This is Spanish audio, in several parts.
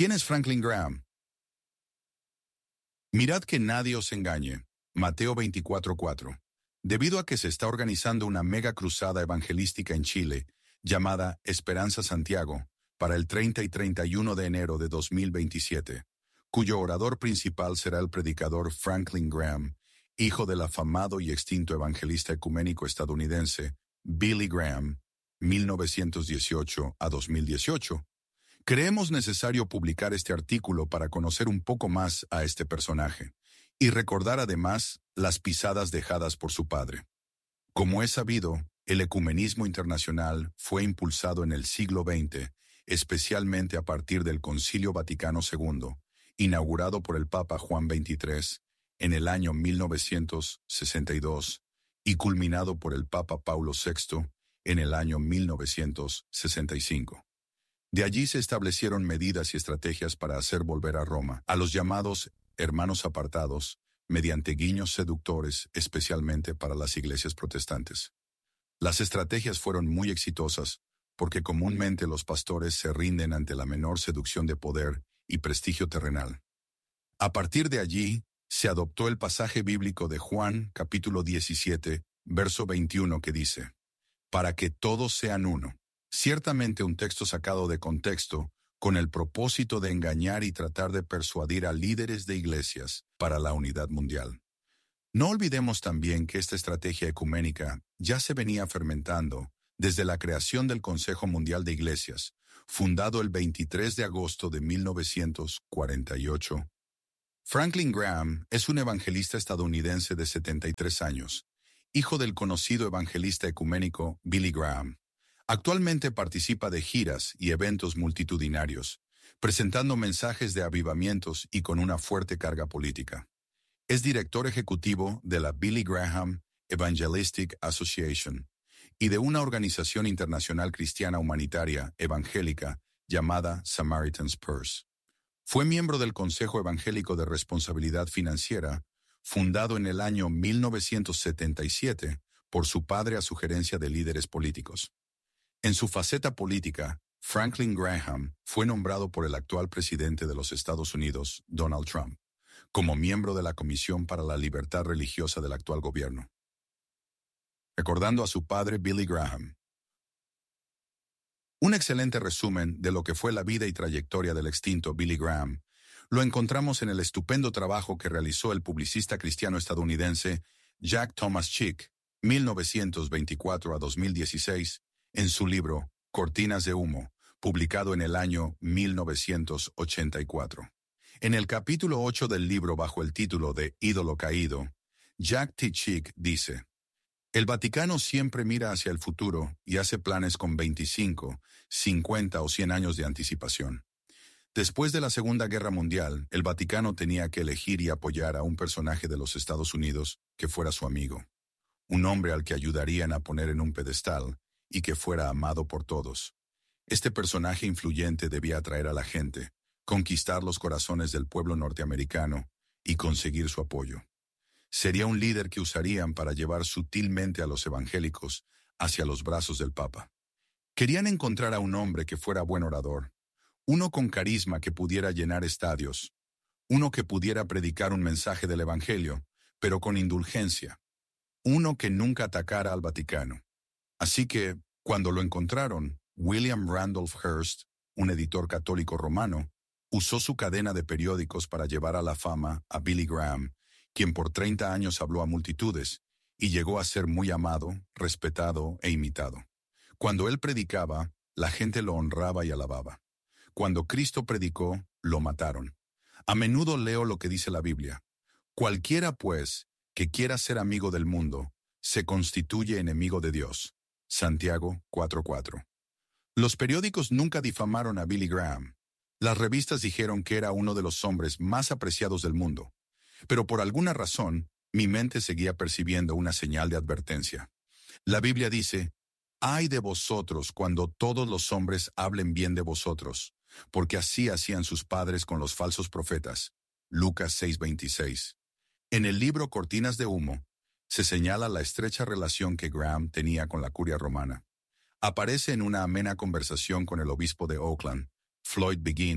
¿Quién es Franklin Graham? Mirad que nadie os engañe. Mateo 24:4. Debido a que se está organizando una mega cruzada evangelística en Chile, llamada Esperanza Santiago, para el 30 y 31 de enero de 2027, cuyo orador principal será el predicador Franklin Graham, hijo del afamado y extinto evangelista ecuménico estadounidense Billy Graham, 1918 a 2018. Creemos necesario publicar este artículo para conocer un poco más a este personaje y recordar además las pisadas dejadas por su padre. Como es sabido, el ecumenismo internacional fue impulsado en el siglo XX, especialmente a partir del Concilio Vaticano II, inaugurado por el Papa Juan XXIII en el año 1962 y culminado por el Papa Paulo VI en el año 1965. De allí se establecieron medidas y estrategias para hacer volver a Roma a los llamados hermanos apartados, mediante guiños seductores, especialmente para las iglesias protestantes. Las estrategias fueron muy exitosas, porque comúnmente los pastores se rinden ante la menor seducción de poder y prestigio terrenal. A partir de allí, se adoptó el pasaje bíblico de Juan, capítulo 17, verso 21, que dice: para que todos sean uno. Ciertamente un texto sacado de contexto, con el propósito de engañar y tratar de persuadir a líderes de iglesias para la unidad mundial. No olvidemos también que esta estrategia ecuménica ya se venía fermentando desde la creación del Consejo Mundial de Iglesias, fundado el 23 de agosto de 1948. Franklin Graham es un evangelista estadounidense de 73 años, hijo del conocido evangelista ecuménico Billy Graham. Actualmente participa de giras y eventos multitudinarios, presentando mensajes de avivamientos y con una fuerte carga política. Es director ejecutivo de la Billy Graham Evangelistic Association y de una organización internacional cristiana humanitaria evangélica llamada Samaritan's Purse. Fue miembro del Consejo Evangélico de Responsabilidad Financiera, fundado en el año 1977 por su padre a sugerencia de líderes políticos. En su faceta política, Franklin Graham fue nombrado por el actual presidente de los Estados Unidos, Donald Trump, como miembro de la Comisión para la Libertad Religiosa del actual gobierno. Recordando a su padre Billy Graham. Un excelente resumen de lo que fue la vida y trayectoria del extinto Billy Graham lo encontramos en el estupendo trabajo que realizó el publicista cristiano estadounidense Jack Thomas Chick, 1924 a 2016, en su libro Cortinas de Humo, publicado en el año 1984. En el capítulo 8 del libro bajo el título de Ídolo Caído, Jack T. Chick dice: el Vaticano siempre mira hacia el futuro y hace planes con 25, 50 o 100 años de anticipación. Después de la Segunda Guerra Mundial, el Vaticano tenía que elegir y apoyar a un personaje de los Estados Unidos que fuera su amigo, un hombre al que ayudarían a poner en un pedestal y que fuera amado por todos. Este personaje influyente debía atraer a la gente, conquistar los corazones del pueblo norteamericano y conseguir su apoyo. Sería un líder que usarían para llevar sutilmente a los evangélicos hacia los brazos del Papa. Querían encontrar a un hombre que fuera buen orador, uno con carisma que pudiera llenar estadios, uno que pudiera predicar un mensaje del Evangelio, pero con indulgencia, uno que nunca atacara al Vaticano. Así que, cuando lo encontraron, William Randolph Hearst, un editor católico romano, usó su cadena de periódicos para llevar a la fama a Billy Graham, quien por 30 años habló a multitudes y llegó a ser muy amado, respetado e imitado. Cuando él predicaba, la gente lo honraba y alababa. Cuando Cristo predicó, lo mataron. A menudo leo lo que dice la Biblia: cualquiera, pues, que quiera ser amigo del mundo, se constituye enemigo de Dios. Santiago 4:4. Los periódicos nunca difamaron a Billy Graham. Las revistas dijeron que era uno de los hombres más apreciados del mundo. Pero por alguna razón, mi mente seguía percibiendo una señal de advertencia. La Biblia dice: «Ay de vosotros cuando todos los hombres hablen bien de vosotros, porque así hacían sus padres con los falsos profetas». Lucas 6:26. En el libro Cortinas de Humo, se señala la estrecha relación que Graham tenía con la curia romana. Aparece en una amena conversación con el obispo de Oakland, Floyd Begin,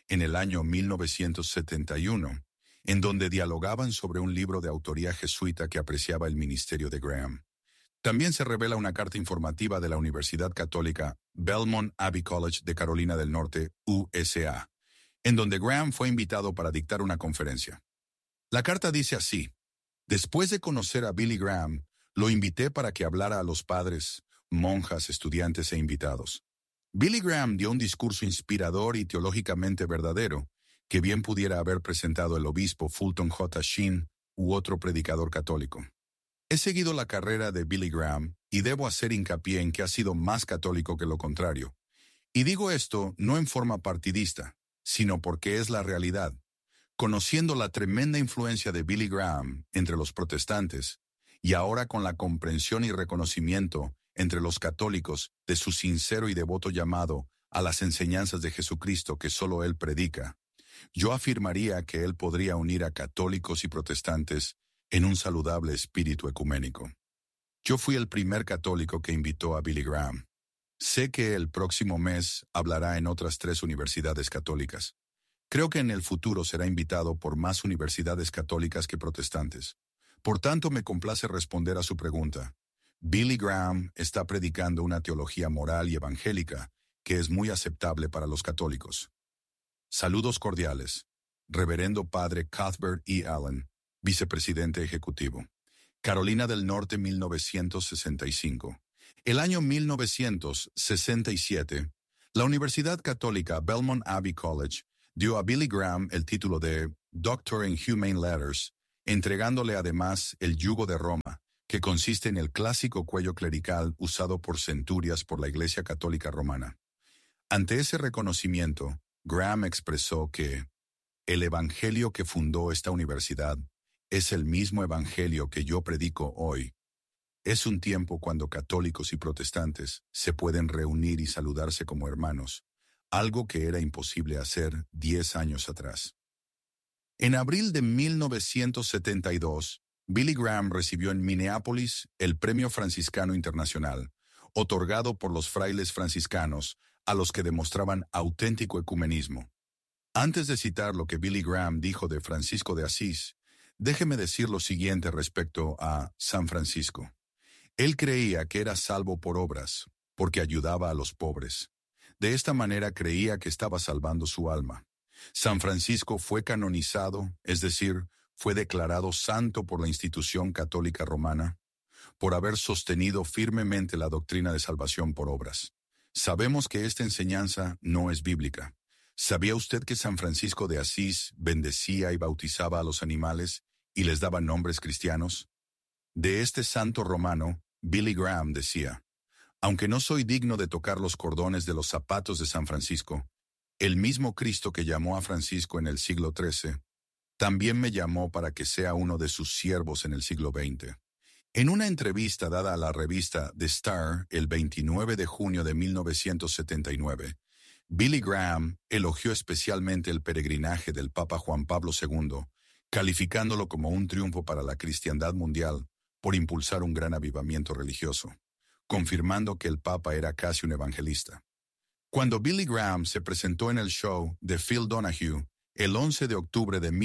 en el año 1971, en donde dialogaban sobre un libro de autoría jesuita que apreciaba el ministerio de Graham. También se revela una carta informativa de la Universidad Católica Belmont Abbey College de Carolina del Norte, USA, en donde Graham fue invitado para dictar una conferencia. La carta dice así: después de conocer a Billy Graham, lo invité para que hablara a los padres, monjas, estudiantes e invitados. Billy Graham dio un discurso inspirador y teológicamente verdadero, que bien pudiera haber presentado el obispo Fulton J. Sheen u otro predicador católico. He seguido la carrera de Billy Graham y debo hacer hincapié en que ha sido más católico que lo contrario. Y digo esto no en forma partidista, sino porque es la realidad. Conociendo la tremenda influencia de Billy Graham entre los protestantes, y ahora con la comprensión y reconocimiento entre los católicos de su sincero y devoto llamado a las enseñanzas de Jesucristo que solo él predica, yo afirmaría que él podría unir a católicos y protestantes en un saludable espíritu ecuménico. Yo fui el primer católico que invitó a Billy Graham. Sé que el próximo mes hablará en otras 3 universidades católicas. Creo que en el futuro será invitado por más universidades católicas que protestantes. Por tanto, me complace responder a su pregunta. Billy Graham está predicando una teología moral y evangélica que es muy aceptable para los católicos. Saludos cordiales. Reverendo Padre Cuthbert E. Allen, Vicepresidente Ejecutivo. Carolina del Norte, 1965. El año 1967, la Universidad Católica Belmont Abbey College dio a Billy Graham el título de Doctor in Humane Letters, entregándole además el yugo de Roma, que consiste en el clásico cuello clerical usado por centurias por la Iglesia Católica Romana. Ante ese reconocimiento, Graham expresó que el evangelio que fundó esta universidad es el mismo evangelio que yo predico hoy. Es un tiempo cuando católicos y protestantes se pueden reunir y saludarse como hermanos, algo que era imposible hacer 10 años atrás. En abril de 1972, Billy Graham recibió en Minneapolis el Premio Franciscano Internacional, otorgado por los frailes franciscanos a los que demostraban auténtico ecumenismo. Antes de citar lo que Billy Graham dijo de Francisco de Asís, déjeme decir lo siguiente respecto a San Francisco. Él creía que era salvo por obras, porque ayudaba a los pobres. De esta manera creía que estaba salvando su alma. San Francisco fue canonizado, es decir, fue declarado santo por la institución católica romana, por haber sostenido firmemente la doctrina de salvación por obras. Sabemos que esta enseñanza no es bíblica. ¿Sabía usted que San Francisco de Asís bendecía y bautizaba a los animales y les daba nombres cristianos? De este santo romano, Billy Graham decía: aunque no soy digno de tocar los cordones de los zapatos de San Francisco, el mismo Cristo que llamó a Francisco en el siglo XIII, también me llamó para que sea uno de sus siervos en el siglo XX. En una entrevista dada a la revista The Star el 29 de junio de 1979, Billy Graham elogió especialmente el peregrinaje del Papa Juan Pablo II, calificándolo como un triunfo para la cristiandad mundial por impulsar un gran avivamiento religioso, confirmando que el Papa era casi un evangelista. Cuando Billy Graham se presentó en el show de Phil Donahue el 11 de octubre de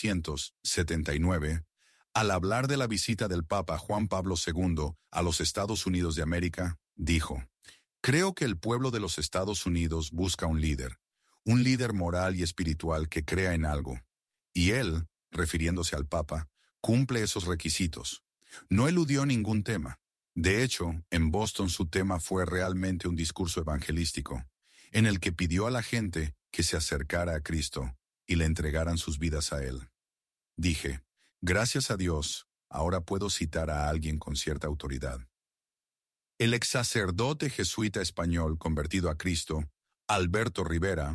1979, al hablar de la visita del Papa Juan Pablo II a los Estados Unidos de América, dijo: creo que el pueblo de los Estados Unidos busca un líder moral y espiritual que crea en algo. Y él, refiriéndose al Papa, cumple esos requisitos. No eludió ningún tema. De hecho, en Boston su tema fue realmente un discurso evangelístico, en el que pidió a la gente que se acercara a Cristo y le entregaran sus vidas a Él. Dije: gracias a Dios, ahora puedo citar a alguien con cierta autoridad. El ex sacerdote jesuita español convertido a Cristo, Alberto Rivera,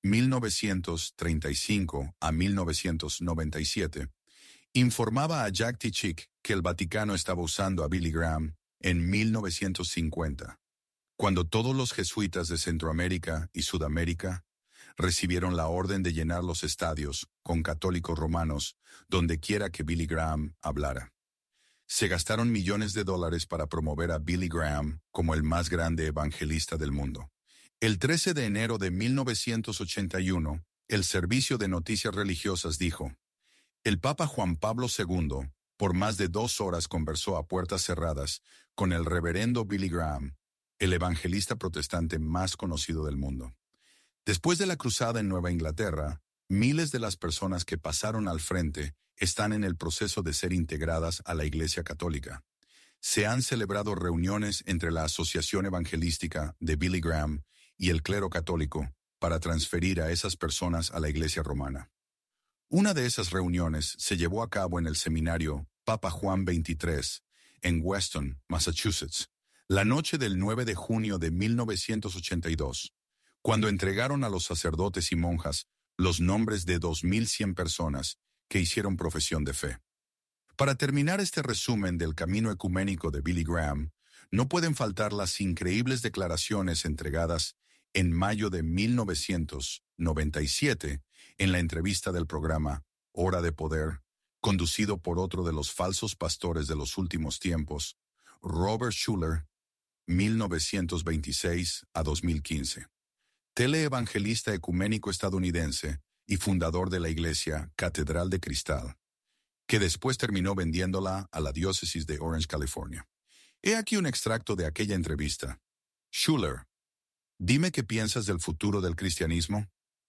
1935 a 1997, informaba a Jack T. Chick que el Vaticano estaba usando a Billy Graham en 1950, cuando todos los jesuitas de Centroamérica y Sudamérica recibieron la orden de llenar los estadios con católicos romanos donde quiera que Billy Graham hablara. Se gastaron millones de dólares para promover a Billy Graham como el más grande evangelista del mundo. El 13 de enero de 1981, el Servicio de Noticias Religiosas dijo: el Papa Juan Pablo II, por más de 2 horas conversó a puertas cerradas con el reverendo Billy Graham, el evangelista protestante más conocido del mundo. Después de la cruzada en Nueva Inglaterra, miles de las personas que pasaron al frente están en el proceso de ser integradas a la Iglesia Católica. Se han celebrado reuniones entre la Asociación Evangelística de Billy Graham y el clero católico para transferir a esas personas a la Iglesia Romana. Una de esas reuniones se llevó a cabo en el seminario Papa Juan XXIII en Weston, Massachusetts, la noche del 9 de junio de 1982, cuando entregaron a los sacerdotes y monjas los nombres de 2.100 personas que hicieron profesión de fe. Para terminar este resumen del camino ecuménico de Billy Graham, no pueden faltar las increíbles declaraciones entregadas en mayo de 1997 en la entrevista del programa Hora de Poder, conducido por otro de los falsos pastores de los últimos tiempos, Robert Schuller, 1926 a 2015. Teleevangelista ecuménico estadounidense y fundador de la iglesia Catedral de Cristal, que después terminó vendiéndola a la diócesis de Orange, California. He aquí un extracto de aquella entrevista. Schuller: dime qué piensas del futuro del cristianismo.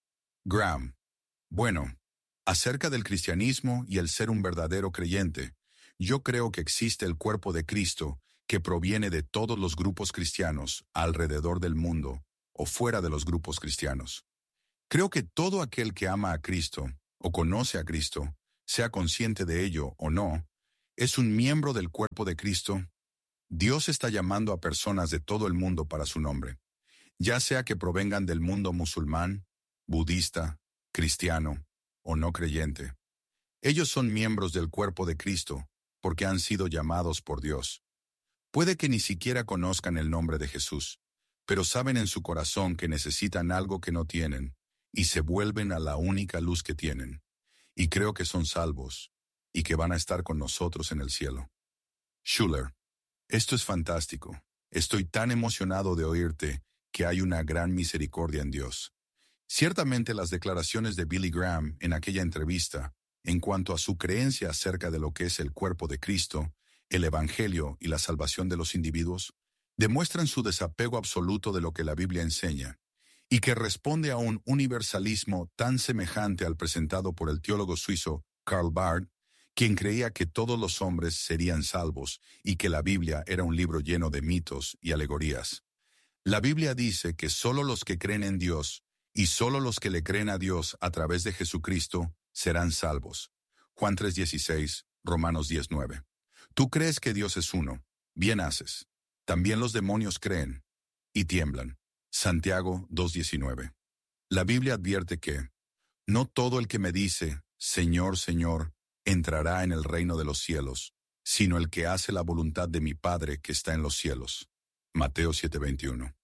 Graham: bueno, acerca del cristianismo y el ser un verdadero creyente, yo creo que existe el cuerpo de Cristo que proviene de todos los grupos cristianos alrededor del mundo o fuera de los grupos cristianos. Creo que todo aquel que ama a Cristo o conoce a Cristo, sea consciente de ello o no, es un miembro del cuerpo de Cristo. Dios está llamando a personas de todo el mundo para su nombre, ya sea que provengan del mundo musulmán, budista, cristiano o no creyente. Ellos son miembros del cuerpo de Cristo porque han sido llamados por Dios. Puede que ni siquiera conozcan el nombre de Jesús, pero saben en su corazón que necesitan algo que no tienen y se vuelven a la única luz que tienen. Y creo que son salvos y que van a estar con nosotros en el cielo. Schuller: esto es fantástico. Estoy tan emocionado de oírte que hay una gran misericordia en Dios. Ciertamente las declaraciones de Billy Graham en aquella entrevista, en cuanto a su creencia acerca de lo que es el cuerpo de Cristo, el Evangelio y la salvación de los individuos, demuestran su desapego absoluto de lo que la Biblia enseña, y que responde a un universalismo tan semejante al presentado por el teólogo suizo Karl Barth, quien creía que todos los hombres serían salvos y que la Biblia era un libro lleno de mitos y alegorías. La Biblia dice que solo los que creen en Dios y solo los que le creen a Dios a través de Jesucristo serán salvos. Juan 3:16, Romanos 10:9. Tú crees que Dios es uno, bien haces. También los demonios creen y tiemblan. Santiago 2:19. La Biblia advierte que no todo el que me dice, Señor, Señor, entrará en el reino de los cielos, sino el que hace la voluntad de mi Padre que está en los cielos. Mateo 7:21.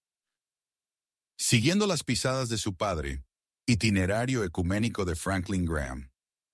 Siguiendo las pisadas de su padre, itinerario ecuménico de Franklin Graham.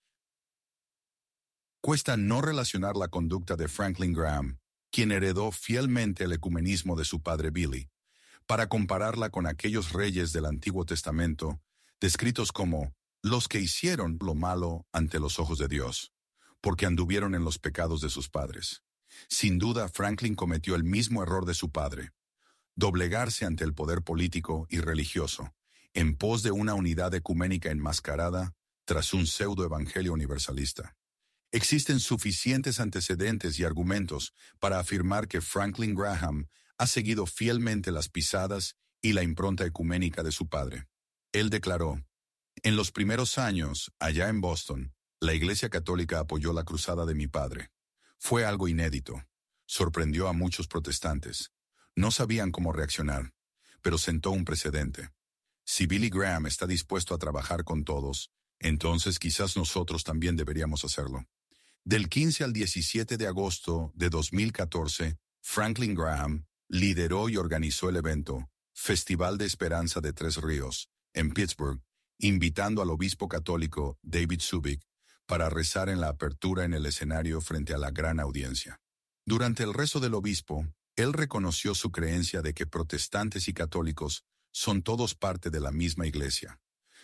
Cuesta no relacionar la conducta de Franklin Graham, quien heredó fielmente el ecumenismo de su padre Billy, para compararla con aquellos reyes del Antiguo Testamento, descritos como los que hicieron lo malo ante los ojos de Dios, porque anduvieron en los pecados de sus padres. Sin duda, Franklin cometió el mismo error de su padre: doblegarse ante el poder político y religioso, en pos de una unidad ecuménica enmascarada tras un pseudo-evangelio universalista. Existen suficientes antecedentes y argumentos para afirmar que Franklin Graham ha seguido fielmente las pisadas y la impronta ecuménica de su padre. Él declaró: en los primeros años, allá en Boston, la Iglesia Católica apoyó la cruzada de mi padre. Fue algo inédito. Sorprendió a muchos protestantes. No sabían cómo reaccionar, pero sentó un precedente. Si Billy Graham está dispuesto a trabajar con todos, entonces quizás nosotros también deberíamos hacerlo. Del 15 al 17 de agosto de 2014, Franklin Graham lideró y organizó el evento Festival de Esperanza de Tres Ríos, en Pittsburgh, invitando al obispo católico David Zubik para rezar en la apertura en el escenario frente a la gran audiencia. Durante el rezo del obispo, él reconoció su creencia de que protestantes y católicos son todos parte de la misma iglesia.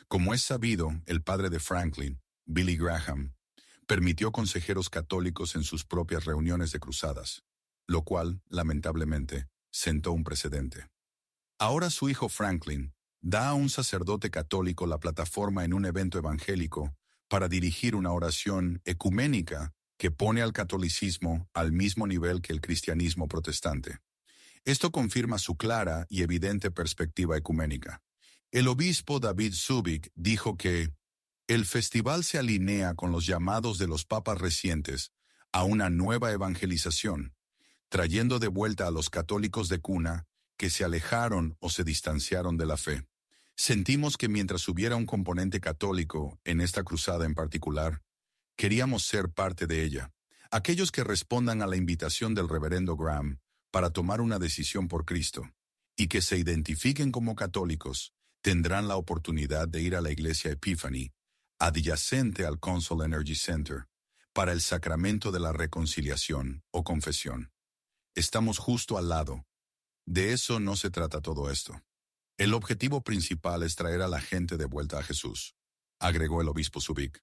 Como es sabido, el padre de Franklin, Billy Graham, permitió consejeros católicos en sus propias reuniones de cruzadas, lo cual, lamentablemente, sentó un precedente. Ahora su hijo Franklin da a un sacerdote católico la plataforma en un evento evangélico para dirigir una oración ecuménica que pone al catolicismo al mismo nivel que el cristianismo protestante. Esto confirma su clara y evidente perspectiva ecuménica. El obispo David Zubik dijo que el festival se alinea con los llamados de los papas recientes a una nueva evangelización, trayendo de vuelta a los católicos de cuna que se alejaron o se distanciaron de la fe. Sentimos que mientras hubiera un componente católico en esta cruzada en particular, queríamos ser parte de ella. Aquellos que respondan a la invitación del reverendo Graham para tomar una decisión por Cristo y que se identifiquen como católicos tendrán la oportunidad de ir a la iglesia Epiphany, adyacente al Consol Energy Center, para el sacramento de la reconciliación o confesión. Estamos justo al lado. De eso no se trata todo esto. El objetivo principal es traer a la gente de vuelta a Jesús, agregó el obispo Zubik.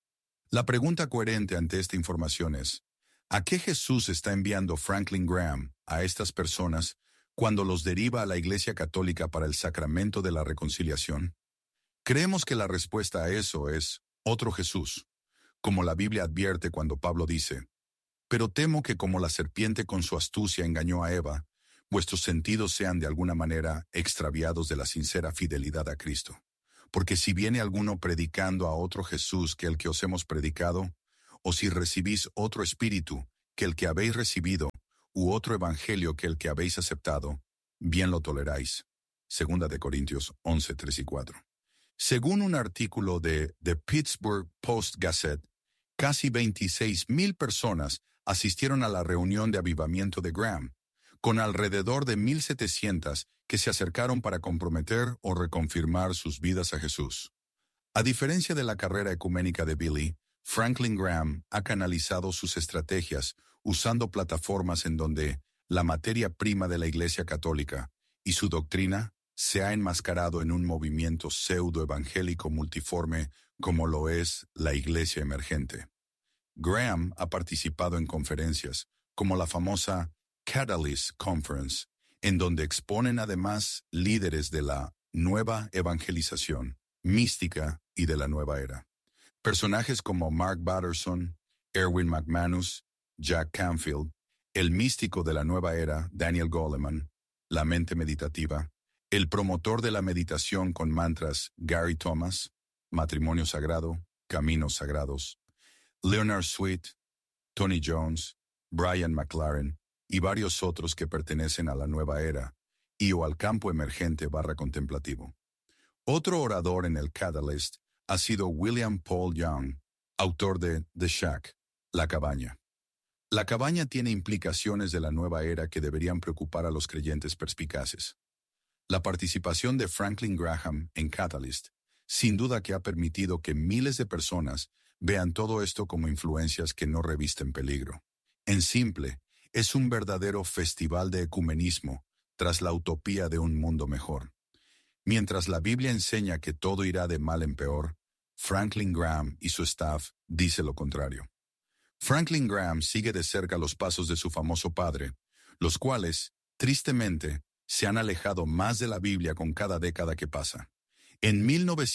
La pregunta coherente ante esta información es, ¿a qué Jesús está enviando Franklin Graham a estas personas cuando los deriva a la Iglesia Católica para el sacramento de la reconciliación? Creemos que la respuesta a eso es otro Jesús, como la Biblia advierte cuando Pablo dice, «Pero temo que como la serpiente con su astucia engañó a Eva, vuestros sentidos sean de alguna manera extraviados de la sincera fidelidad a Cristo. Porque si viene alguno predicando a otro Jesús que el que os hemos predicado, o si recibís otro espíritu que el que habéis recibido, u otro evangelio que el que habéis aceptado, bien lo toleráis». 2 de Corintios 11, 3 y 4. Según un artículo de The Pittsburgh Post-Gazette, casi 26,000 personas asistieron a la reunión de avivamiento de Graham, con alrededor de 1,700 que se acercaron para comprometer o reconfirmar sus vidas a Jesús. A diferencia de la carrera ecuménica de Billy, Franklin Graham ha canalizado sus estrategias usando plataformas en donde la materia prima de la Iglesia Católica y su doctrina se ha enmascarado en un movimiento pseudo-evangélico multiforme como lo es la Iglesia Emergente. Graham ha participado en conferencias como la famosa Catalyst Conference, en donde exponen además líderes de la nueva evangelización, mística y de la nueva era. Personajes como Mark Batterson, Erwin McManus, Jack Canfield, el místico de la nueva era, Daniel Goleman, la mente meditativa, el promotor de la meditación con mantras, Gary Thomas, matrimonio sagrado, caminos sagrados, Leonard Sweet, Tony Jones, Brian McLaren y varios otros que pertenecen a la nueva era y o al campo emergente / contemplativo. Otro orador en el Catalyst ha sido William Paul Young, autor de The Shack, La Cabaña. La cabaña tiene implicaciones de la nueva era que deberían preocupar a los creyentes perspicaces. La participación de Franklin Graham en Catalyst sin duda que ha permitido que miles de personas vean todo esto como influencias que no revisten peligro. En simple, es un verdadero festival de ecumenismo tras la utopía de un mundo mejor. Mientras la Biblia enseña que todo irá de mal en peor, Franklin Graham y su staff dice lo contrario. Franklin Graham sigue de cerca los pasos de su famoso padre, los cuales, tristemente, se han alejado más de la Biblia con cada década que pasa. En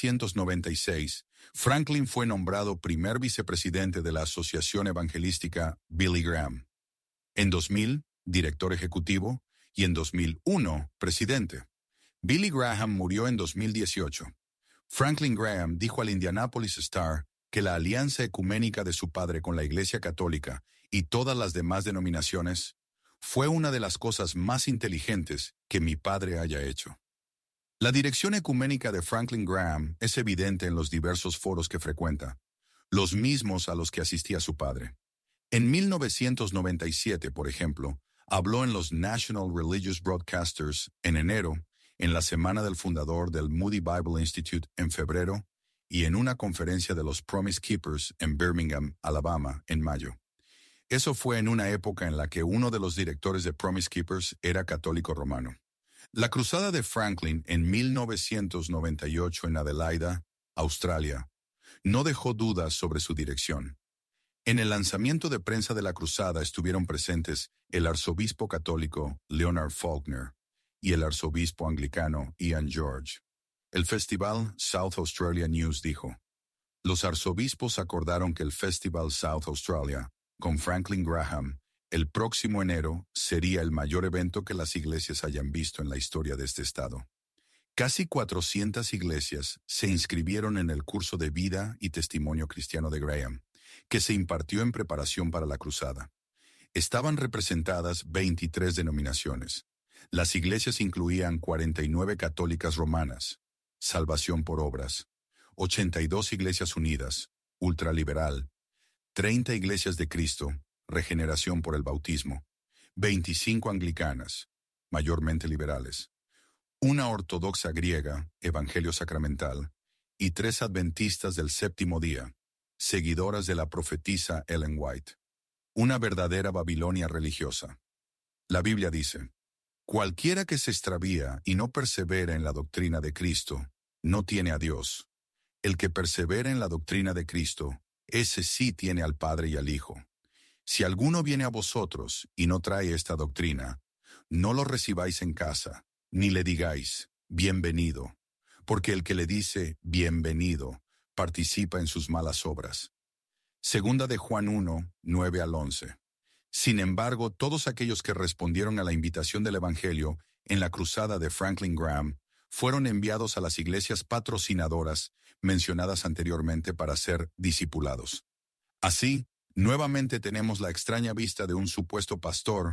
1996, Franklin fue nombrado primer vicepresidente de la Asociación Evangelística Billy Graham. En 2000, director ejecutivo, y en 2001, presidente. Billy Graham murió en 2018. Franklin Graham dijo al Indianapolis Star que la alianza ecuménica de su padre con la Iglesia Católica y todas las demás denominaciones fue una de las cosas más inteligentes que mi padre haya hecho. La dirección ecuménica de Franklin Graham es evidente en los diversos foros que frecuenta, los mismos a los que asistía su padre. En 1997, por ejemplo, habló en los National Religious Broadcasters en enero, en la semana del fundador del Moody Bible Institute en febrero y en una conferencia de los Promise Keepers en Birmingham, Alabama, en mayo. Eso fue en una época en la que uno de los directores de Promise Keepers era católico romano. La cruzada de Franklin en 1998 en Adelaida Australia. No dejó dudas sobre su dirección. En el lanzamiento de prensa de la cruzada estuvieron presentes el arzobispo católico Leonard Faulkner y el arzobispo anglicano Ian George. El festival South Australia News dijo: los arzobispos acordaron que el Festival South Australia, con Franklin Graham, el próximo enero, sería el mayor evento que las iglesias hayan visto en la historia de este estado. Casi 400 iglesias se inscribieron en el curso de vida y testimonio cristiano de Graham, que se impartió en preparación para la cruzada. Estaban representadas 23 denominaciones. Las iglesias incluían 49 católicas romanas, Salvación por Obras, 82 iglesias unidas, ultraliberal, 30 iglesias de Cristo, Regeneración por el Bautismo, 25 anglicanas, mayormente liberales, una ortodoxa griega, Evangelio Sacramental, y 3 adventistas del séptimo día, seguidoras de la profetisa Ellen White. Una verdadera Babilonia religiosa. La Biblia dice: cualquiera que se extravía y no persevera en la doctrina de Cristo, no tiene a Dios. El que persevera en la doctrina de Cristo, ese sí tiene al Padre y al Hijo. Si alguno viene a vosotros y no trae esta doctrina, no lo recibáis en casa, ni le digáis, bienvenido, porque el que le dice, bienvenido, participa en sus malas obras. Segunda de Juan 1, 9 al 11. Sin embargo, todos aquellos que respondieron a la invitación del Evangelio en la cruzada de Franklin Graham fueron enviados a las iglesias patrocinadoras mencionadas anteriormente para ser discipulados. Así, nuevamente tenemos la extraña vista de un supuesto pastor